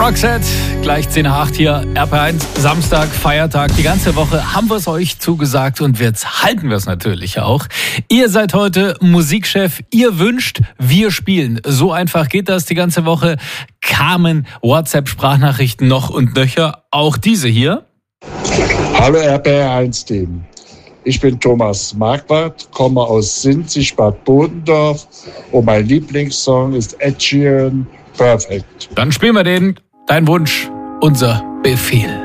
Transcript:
Roxette, gleich 10 nach 8 hier, RP1, Samstag, Feiertag. Die ganze Woche haben wir es euch zugesagt und jetzt halten wir es natürlich auch. Ihr seid heute Musikchef, ihr wünscht, wir spielen. So einfach geht das die ganze Woche. Kamen WhatsApp-Sprachnachrichten noch und nöcher, auch diese hier. Hallo RP1-Team. Ich bin Thomas Marquardt, komme aus Sinzig, Bad Bodendorf und mein Lieblingssong ist Ed Sheeran, Perfect. Dann spielen wir den. Dein Wunsch, unser Befehl.